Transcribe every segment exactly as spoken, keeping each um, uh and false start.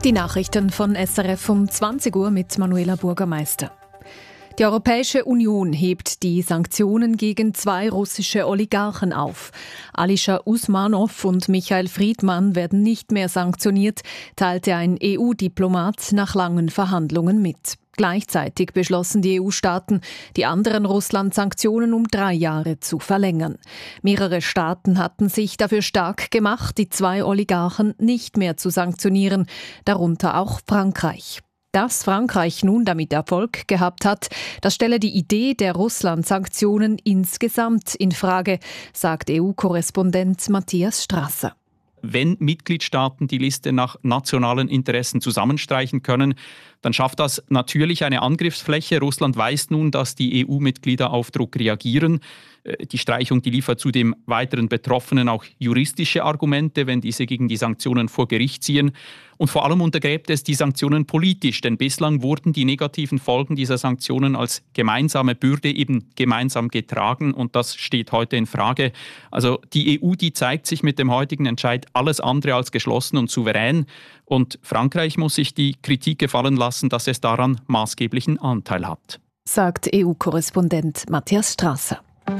Die Nachrichten von S R F um zwanzig Uhr mit Manuela Bürgermeister. Die Europäische Union hebt die Sanktionen gegen zwei russische Oligarchen auf. Alisher Usmanov und Michael Friedmann werden nicht mehr sanktioniert, teilte ein E U-Diplomat nach langen Verhandlungen mit. Gleichzeitig beschlossen die E U-Staaten, die anderen Russland-Sanktionen um drei Jahre zu verlängern. Mehrere Staaten hatten sich dafür stark gemacht, die zwei Oligarchen nicht mehr zu sanktionieren, darunter auch Frankreich. Dass Frankreich nun damit Erfolg gehabt hat, das stelle die Idee der Russland-Sanktionen insgesamt in Frage, sagt E U-Korrespondent Matthias Strasser. Wenn Mitgliedstaaten die Liste nach nationalen Interessen zusammenstreichen können, dann schafft das natürlich eine Angriffsfläche. Russland weiß nun, dass die E U-Mitglieder auf Druck reagieren. Die Streichung die liefert zudem weiteren Betroffenen auch juristische Argumente, wenn diese gegen die Sanktionen vor Gericht ziehen. Und vor allem untergräbt es die Sanktionen politisch, denn bislang wurden die negativen Folgen dieser Sanktionen als gemeinsame Bürde eben gemeinsam getragen und das steht heute in Frage. Also die E U, die zeigt sich mit dem heutigen Entscheid alles andere als geschlossen und souverän und Frankreich muss sich die Kritik gefallen lassen, dass es daran maßgeblichen Anteil hat. Sagt E U-Korrespondent Matthias Strasser.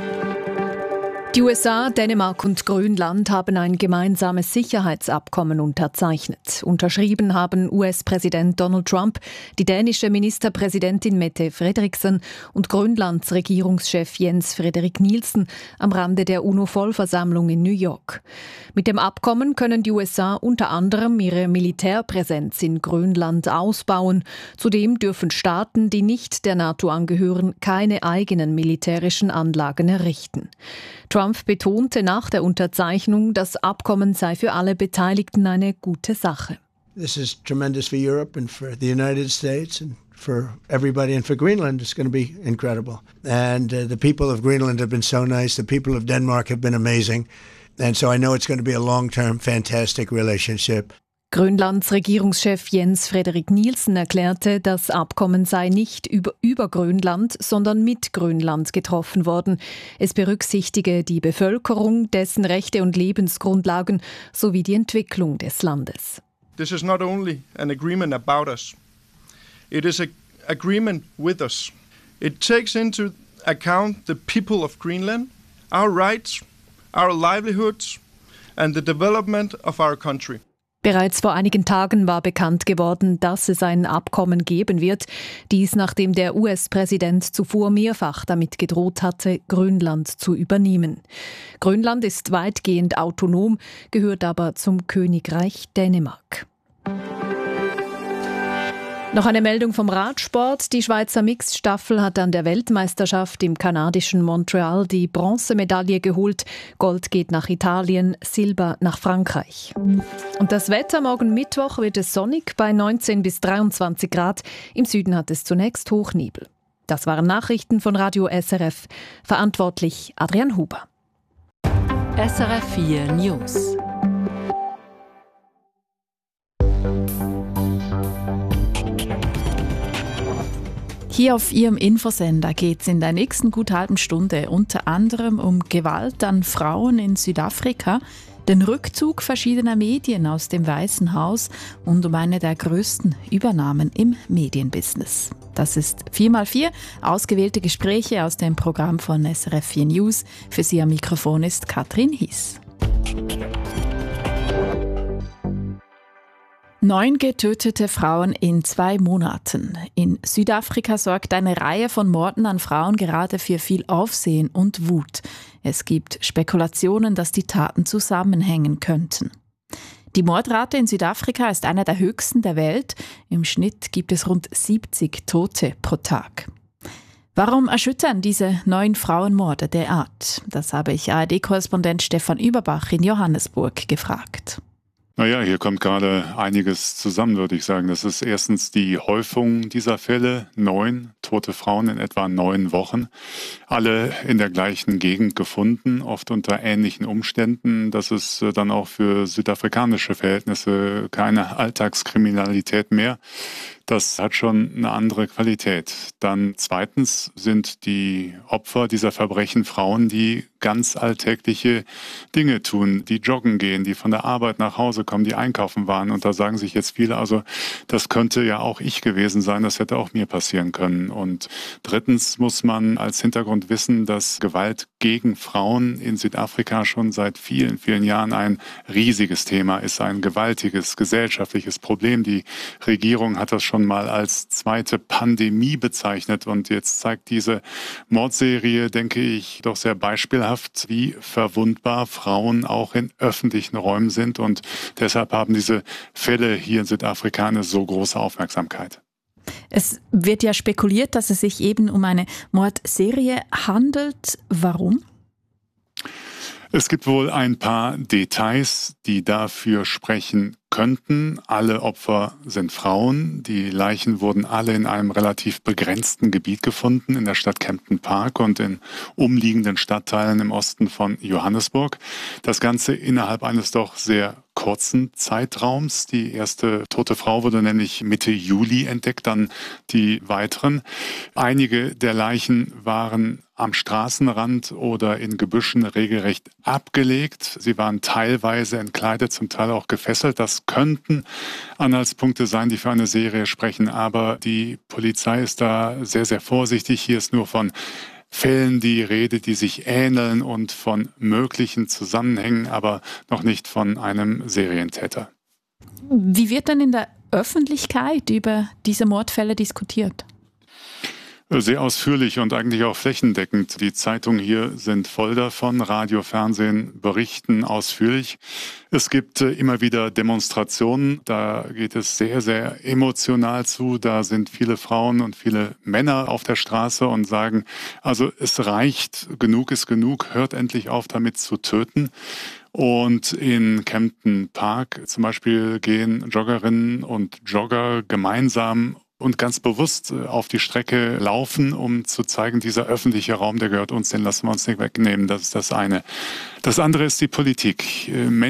Die U S A, Dänemark und Grönland haben ein gemeinsames Sicherheitsabkommen unterzeichnet. Unterschrieben haben U S-Präsident Donald Trump, die dänische Ministerpräsidentin Mette Frederiksen und Grönlands Regierungschef Jens Frederik Nielsen am Rande der UNO-Vollversammlung in New York. Mit dem Abkommen können die U S A unter anderem ihre Militärpräsenz in Grönland ausbauen. Zudem dürfen Staaten, die nicht der NATO angehören, keine eigenen militärischen Anlagen errichten. Trump betonte nach der Unterzeichnung, das Abkommen sei für alle Beteiligten eine gute Sache. This is tremendous for Europe and for the United States and for everybody, and for Greenland it's going to be incredible. And uh, the people of Greenland have been so nice, the people of Denmark have been amazing. And so I know it's going to be a long-term fantastic relationship. Grönlands Regierungschef Jens Frederik Nielsen erklärte, das Abkommen sei nicht über, über Grönland, sondern mit Grönland getroffen worden. Es berücksichtige die Bevölkerung, dessen Rechte und Lebensgrundlagen sowie die Entwicklung des Landes. This is not only an agreement about us. It is an agreement with us. It takes into account the people of Greenland, our rights, our livelihoods and the development of our country. Bereits vor einigen Tagen war bekannt geworden, dass es ein Abkommen geben wird. Dies nachdem der U S-Präsident zuvor mehrfach damit gedroht hatte, Grönland zu übernehmen. Grönland ist weitgehend autonom, gehört aber zum Königreich Dänemark. Noch eine Meldung vom Radsport. Die Schweizer Mixed-Staffel hat an der Weltmeisterschaft im kanadischen Montreal die Bronzemedaille geholt. Gold geht nach Italien, Silber nach Frankreich. Und das Wetter: morgen Mittwoch wird es sonnig bei neunzehn bis dreiundzwanzig Grad. Im Süden hat es zunächst Hochnebel. Das waren Nachrichten von Radio S R F. Verantwortlich Adrian Huber. S R F vier News. Hier auf Ihrem Infosender geht es in der nächsten gut halben Stunde unter anderem um Gewalt an Frauen in Südafrika, den Rückzug verschiedener Medien aus dem Weißen Haus und um eine der größten Übernahmen im Medienbusiness. Das ist vier mal vier, ausgewählte Gespräche aus dem Programm von S R F vier News. Für Sie am Mikrofon ist Katrin Hies. Neun getötete Frauen in zwei Monaten. In Südafrika sorgt eine Reihe von Morden an Frauen gerade für viel Aufsehen und Wut. Es gibt Spekulationen, dass die Taten zusammenhängen könnten. Die Mordrate in Südafrika ist eine der höchsten der Welt. Im Schnitt gibt es rund siebzig Tote pro Tag. Warum erschüttern diese neun Frauenmorde derart? Das habe ich A R D-Korrespondent Stefan Überbach in Johannesburg gefragt. Naja, hier kommt gerade einiges zusammen, würde ich sagen. Das ist erstens die Häufung dieser Fälle. Neun tote Frauen in etwa neun Wochen. Alle in der gleichen Gegend gefunden, oft unter ähnlichen Umständen. Das ist dann auch für südafrikanische Verhältnisse keine Alltagskriminalität mehr. Das hat schon eine andere Qualität. Dann zweitens sind die Opfer dieser Verbrechen Frauen, die ganz alltägliche Dinge tun, die joggen gehen, die von der Arbeit nach Hause kommen, die einkaufen waren. Und da sagen sich jetzt viele, also das könnte ja auch ich gewesen sein, das hätte auch mir passieren können. Und drittens muss man als Hintergrund wissen, dass Gewalt gegen Frauen in Südafrika schon seit vielen, vielen Jahren ein riesiges Thema ist, ein gewaltiges gesellschaftliches Problem. Die Regierung hat das schon mal als zweite Pandemie bezeichnet und jetzt zeigt diese Mordserie, denke ich, doch sehr beispielhaft, wie verwundbar Frauen auch in öffentlichen Räumen sind und deshalb haben diese Fälle hier in Südafrika eine so große Aufmerksamkeit. Es wird ja spekuliert, dass es sich eben um eine Mordserie handelt. Warum? Es gibt wohl ein paar Details, die dafür sprechen könnten. Alle Opfer sind Frauen. Die Leichen wurden alle in einem relativ begrenzten Gebiet gefunden, in der Stadt Kempton Park und in umliegenden Stadtteilen im Osten von Johannesburg. Das Ganze innerhalb eines doch sehr kurzen Zeitraums. Die erste tote Frau wurde nämlich Mitte Juli entdeckt, dann die weiteren. Einige der Leichen waren am Straßenrand oder in Gebüschen regelrecht abgelegt. Sie waren teilweise entkleidet, zum Teil auch gefesselt. Das könnten Anhaltspunkte sein, die für eine Serie sprechen, aber die Polizei ist da sehr, sehr vorsichtig. Hier ist nur von Fällen die Rede, die sich ähneln und von möglichen Zusammenhängen, aber noch nicht von einem Serientäter. Wie wird denn in der Öffentlichkeit über diese Mordfälle diskutiert? Sehr ausführlich und eigentlich auch flächendeckend. Die Zeitungen hier sind voll davon. Radio, Fernsehen berichten ausführlich. Es gibt immer wieder Demonstrationen. Da geht es sehr, sehr emotional zu. Da sind viele Frauen und viele Männer auf der Straße und sagen, also es reicht, genug ist genug, hört endlich auf damit zu töten. Und in Kempton Park zum Beispiel gehen Joggerinnen und Jogger gemeinsam und ganz bewusst auf die Strecke laufen, um zu zeigen, dieser öffentliche Raum, der gehört uns, den lassen wir uns nicht wegnehmen. Das ist das eine. Das andere ist die Politik.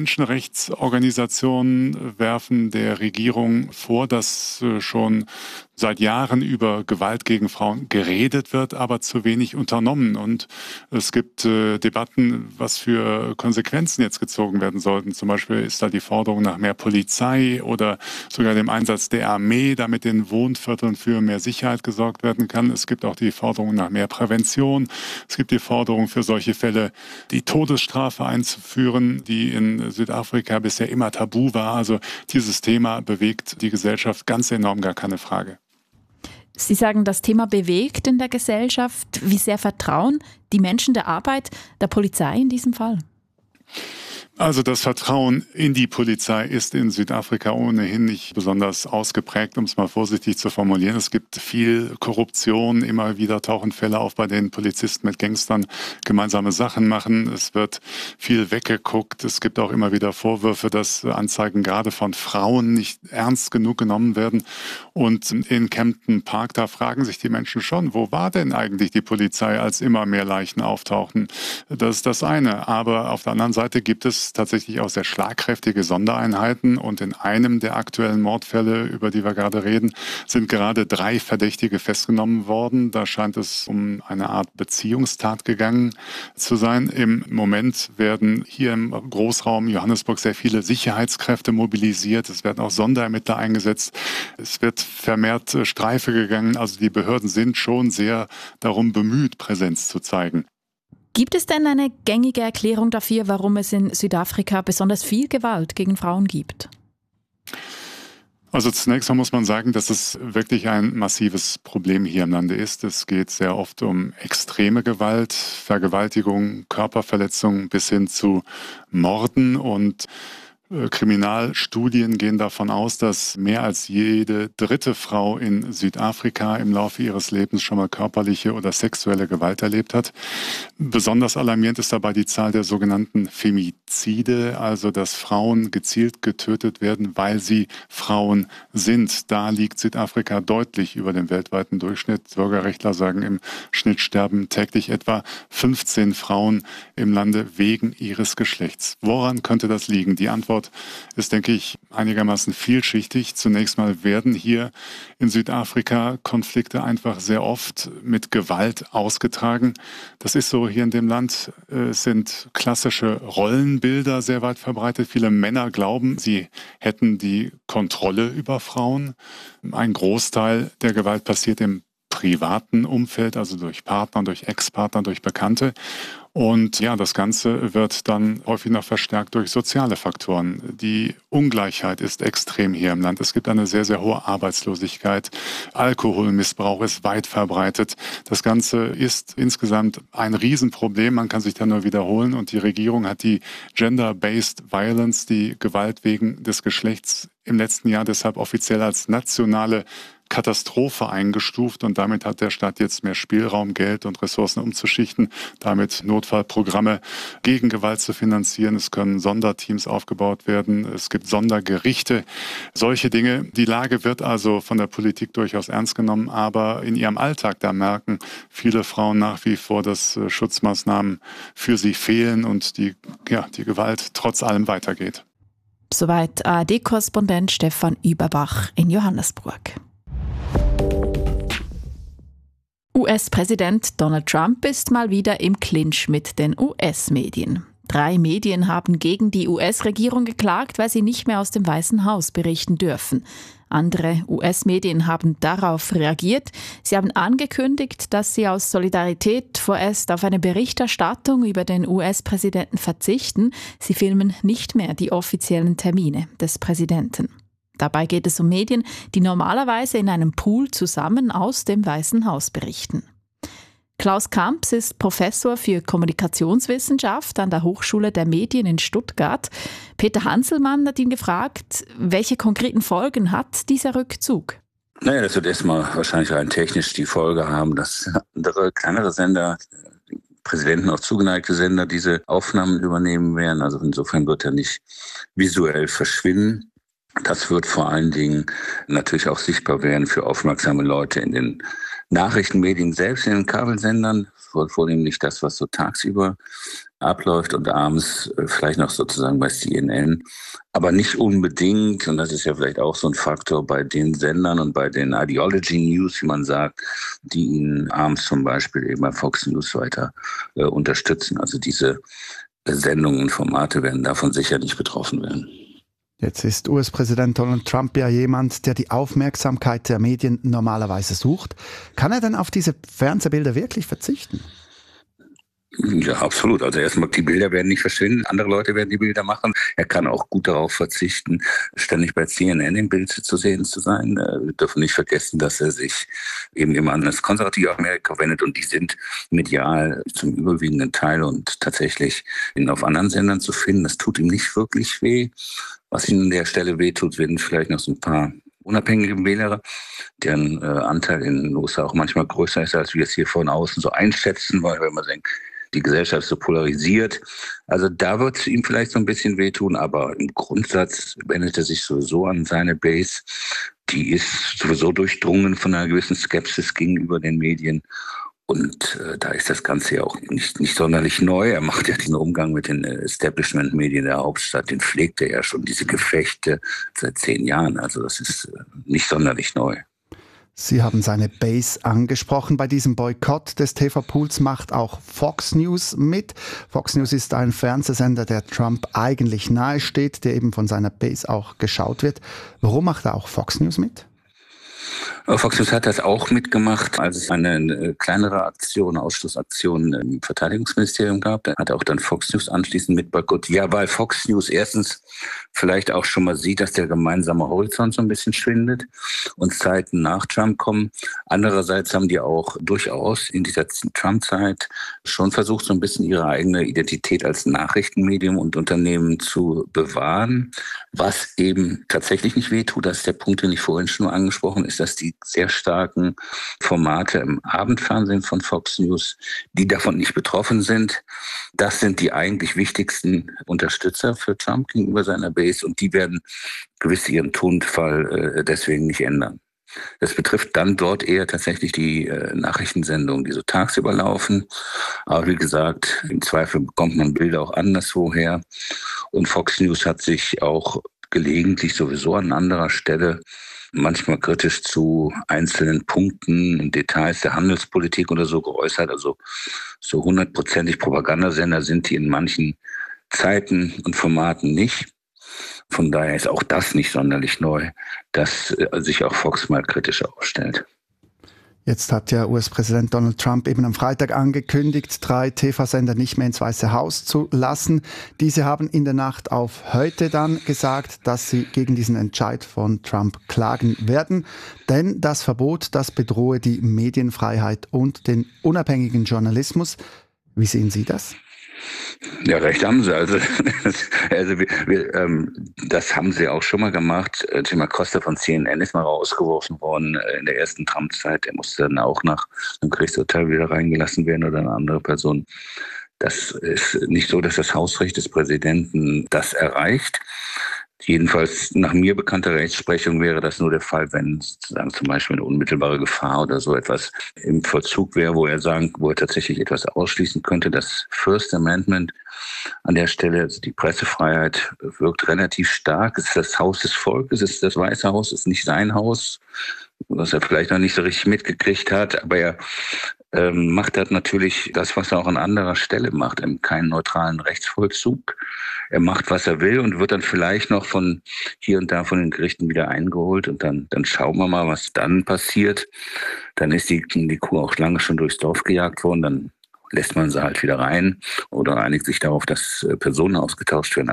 Menschenrechtsorganisationen werfen der Regierung vor, dass schon seit Jahren über Gewalt gegen Frauen geredet wird, aber zu wenig unternommen. Und es gibt äh, Debatten, was für Konsequenzen jetzt gezogen werden sollten. Zum Beispiel ist da die Forderung nach mehr Polizei oder sogar dem Einsatz der Armee, damit in Wohnvierteln für mehr Sicherheit gesorgt werden kann. Es gibt auch die Forderung nach mehr Prävention. Es gibt die Forderung für solche Fälle, die Todesstrafe einzuführen, die in Südafrika bisher immer tabu war. Also dieses Thema bewegt die Gesellschaft ganz enorm, gar keine Frage. Sie sagen, das Thema bewegt in der Gesellschaft. Wie sehr vertrauen die Menschen der Arbeit der Polizei in diesem Fall? Also das Vertrauen in die Polizei ist in Südafrika ohnehin nicht besonders ausgeprägt, um es mal vorsichtig zu formulieren. Es gibt viel Korruption, immer wieder tauchen Fälle auf, bei denen Polizisten mit Gangstern gemeinsame Sachen machen. Es wird viel weggeguckt. Es gibt auch immer wieder Vorwürfe, dass Anzeigen gerade von Frauen nicht ernst genug genommen werden. Und in Kempton Park, da fragen sich die Menschen schon, wo war denn eigentlich die Polizei, als immer mehr Leichen auftauchten? Das ist das eine. Aber auf der anderen Seite gibt es tatsächlich auch sehr schlagkräftige Sondereinheiten und in einem der aktuellen Mordfälle, über die wir gerade reden, sind gerade drei Verdächtige festgenommen worden. Da scheint es um eine Art Beziehungstat gegangen zu sein. Im Moment werden hier im Großraum Johannesburg sehr viele Sicherheitskräfte mobilisiert. Es werden auch Sonderermittler eingesetzt. Es wird vermehrt Streife gegangen. Also die Behörden sind schon sehr darum bemüht, Präsenz zu zeigen. Gibt es denn eine gängige Erklärung dafür, warum es in Südafrika besonders viel Gewalt gegen Frauen gibt? Also zunächst mal muss man sagen, dass es wirklich ein massives Problem hier im Lande ist. Es geht sehr oft um extreme Gewalt, Vergewaltigung, Körperverletzung bis hin zu Morden und Kriminalstudien gehen davon aus, dass mehr als jede dritte Frau in Südafrika im Laufe ihres Lebens schon mal körperliche oder sexuelle Gewalt erlebt hat. Besonders alarmierend ist dabei die Zahl der sogenannten Femizide, also dass Frauen gezielt getötet werden, weil sie Frauen sind. Da liegt Südafrika deutlich über dem weltweiten Durchschnitt. Bürgerrechtler sagen, im Schnitt sterben täglich etwa fünfzehn Frauen im Lande wegen ihres Geschlechts. Woran könnte das liegen? Die Antwort ist, denke ich, einigermaßen vielschichtig. Zunächst mal werden hier in Südafrika Konflikte einfach sehr oft mit Gewalt ausgetragen. Das ist so hier in dem Land. Es sind klassische Rollenbilder sehr weit verbreitet. Viele Männer glauben, sie hätten die Kontrolle über Frauen. Ein Großteil der Gewalt passiert im privaten Umfeld, also durch Partner, durch Ex-Partner, durch Bekannte. Und ja, das Ganze wird dann häufig noch verstärkt durch soziale Faktoren. Die Ungleichheit ist extrem hier im Land. Es gibt eine sehr, sehr hohe Arbeitslosigkeit. Alkoholmissbrauch ist weit verbreitet. Das Ganze ist insgesamt ein Riesenproblem. Man kann sich da nur wiederholen. Und die Regierung hat die Gender-Based Violence, die Gewalt wegen des Geschlechts, im letzten Jahr deshalb offiziell als nationale Katastrophe eingestuft, und damit hat der Staat jetzt mehr Spielraum, Geld und Ressourcen umzuschichten, damit Notfallprogramme gegen Gewalt zu finanzieren. Es können Sonderteams aufgebaut werden, es gibt Sondergerichte, solche Dinge. Die Lage wird also von der Politik durchaus ernst genommen, aber in ihrem Alltag, da merken viele Frauen nach wie vor, dass Schutzmaßnahmen für sie fehlen und die, ja, die Gewalt trotz allem weitergeht. Soweit A R D-Korrespondent Stefan Überbach in Johannesburg. U S-Präsident Donald Trump ist mal wieder im Clinch mit den U S-Medien. Drei Medien haben gegen die U S-Regierung geklagt, weil sie nicht mehr aus dem Weißen Haus berichten dürfen. Andere U S-Medien haben darauf reagiert. Sie haben angekündigt, dass sie aus Solidarität vorerst auf eine Berichterstattung über den U S-Präsidenten verzichten. Sie filmen nicht mehr die offiziellen Termine des Präsidenten. Dabei geht es um Medien, die normalerweise in einem Pool zusammen aus dem Weißen Haus berichten. Klaus Kamps ist Professor für Kommunikationswissenschaft an der Hochschule der Medien in Stuttgart. Peter Hanselmann hat ihn gefragt, welche konkreten Folgen hat dieser Rückzug? Naja, das wird erstmal wahrscheinlich rein technisch die Folge haben, dass andere, kleinere Sender, Präsidenten auch zugeneigte Sender, diese Aufnahmen übernehmen werden. Also insofern wird er nicht visuell verschwinden. Das wird vor allen Dingen natürlich auch sichtbar werden für aufmerksame Leute in den Nachrichtenmedien selbst, in den Kabelsendern, vornehmlich das, was so tagsüber abläuft und abends vielleicht noch sozusagen bei C N N. Aber nicht unbedingt, und das ist ja vielleicht auch so ein Faktor bei den Sendern und bei den Ideology News, wie man sagt, die ihn abends zum Beispiel eben bei Fox News weiter äh, unterstützen. Also diese Sendungen und Formate werden davon sicher nicht betroffen werden. Jetzt ist U S-Präsident Donald Trump ja jemand, der die Aufmerksamkeit der Medien normalerweise sucht. Kann er denn auf diese Fernsehbilder wirklich verzichten? Ja, absolut. Also erstmal, die Bilder werden nicht verschwinden. Andere Leute werden die Bilder machen. Er kann auch gut darauf verzichten, ständig bei C N N im Bild zu sehen zu sein. Wir dürfen nicht vergessen, dass er sich eben immer an das konservative Amerika wendet, und die sind medial zum überwiegenden Teil und tatsächlich auf anderen Sendern zu finden. Das tut ihm nicht wirklich weh. Was ihm an der Stelle wehtut, werden vielleicht noch so ein paar unabhängige Wähler, deren äh, Anteil in den U S A auch manchmal größer ist, als wir es hier von außen so einschätzen, weil wenn man denkt, die Gesellschaft ist so polarisiert. Also da wird es ihm vielleicht so ein bisschen wehtun, aber im Grundsatz wendet er sich sowieso an seine Base. Die ist sowieso durchdrungen von einer gewissen Skepsis gegenüber den Medien. Und äh, da ist das Ganze ja auch nicht, nicht sonderlich neu. Er macht ja diesen Umgang mit den Establishment-Medien der Hauptstadt, den pflegt er ja schon, diese Gefechte seit zehn Jahren. Also das ist äh, nicht sonderlich neu. Sie haben seine Base angesprochen. Bei diesem Boykott des T V-Pools macht auch Fox News mit. Fox News ist ein Fernsehsender, der Trump eigentlich nahesteht, der eben von seiner Base auch geschaut wird. Warum macht er auch Fox News mit? Fox News hat das auch mitgemacht, als es eine kleinere Aktion, Ausschlussaktion im Verteidigungsministerium gab. Da hat auch dann Fox News anschließend mit boykottiert. Ja, weil Fox News erstens vielleicht auch schon mal sieht, dass der gemeinsame Horizont so ein bisschen schwindet und Zeiten nach Trump kommen. Andererseits haben die auch durchaus in dieser Trump-Zeit schon versucht, so ein bisschen ihre eigene Identität als Nachrichtenmedium und Unternehmen zu bewahren. Was eben tatsächlich nicht wehtut, das ist der Punkt, den ich vorhin schon mal angesprochen, ist, dass die sehr starken Formate im Abendfernsehen von Fox News, die davon nicht betroffen sind, das sind die eigentlich wichtigsten Unterstützer für Trump gegenüber seiner Base und die werden gewiss ihren Tonfall äh, deswegen nicht ändern. Das betrifft dann dort eher tatsächlich die äh, Nachrichtensendungen, die so tagsüber laufen. Aber wie gesagt, im Zweifel bekommt man Bilder auch anderswoher. Und Fox News hat sich auch gelegentlich sowieso an anderer Stelle manchmal kritisch zu einzelnen Punkten und Details der Handelspolitik oder so geäußert. Also so hundertprozentig Propagandasender sind die in manchen Zeiten und Formaten nicht. Von daher ist auch das nicht sonderlich neu, dass sich auch Fox mal kritisch aufstellt. Jetzt hat ja U S-Präsident Donald Trump eben am Freitag angekündigt, drei T V-Sender nicht mehr ins Weiße Haus zu lassen. Diese haben in der Nacht auf heute dann gesagt, dass sie gegen diesen Entscheid von Trump klagen werden. Denn das Verbot, das bedrohe die Medienfreiheit und den unabhängigen Journalismus. Wie sehen Sie das? Ja, recht haben sie. Also, also wir, wir, ähm, das haben sie auch schon mal gemacht. Jim Acosta von C N N ist mal rausgeworfen worden in der ersten Trump-Zeit. Er musste dann auch nach einem Gerichtsurteil wieder reingelassen werden oder eine andere Person. Das ist nicht so, dass das Hausrecht des Präsidenten das erreicht. Jedenfalls nach mir bekannter Rechtsprechung wäre das nur der Fall, wenn sozusagen zum Beispiel eine unmittelbare Gefahr oder so etwas im Vollzug wäre, wo er sagen, wo er tatsächlich etwas ausschließen könnte. Das First Amendment an der Stelle, also die Pressefreiheit, wirkt relativ stark. Es ist das Haus des Volkes, es ist das Weiße Haus, es ist nicht sein Haus, was er vielleicht noch nicht so richtig mitgekriegt hat, aber er ähm, macht halt natürlich das, was er auch an anderer Stelle macht, eben keinen neutralen Rechtsvollzug. Er macht, was er will und wird dann vielleicht noch von hier und da von den Gerichten wieder eingeholt und dann, dann schauen wir mal, was dann passiert. Dann ist die, die Kuh auch lange schon durchs Dorf gejagt worden, dann lässt man sie halt wieder rein oder einigt sich darauf, dass Personen ausgetauscht werden.